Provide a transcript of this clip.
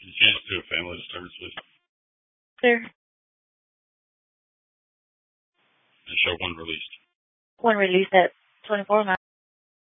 Change to a family disturbance, please. Sir, And show one released. one released at 24 miles.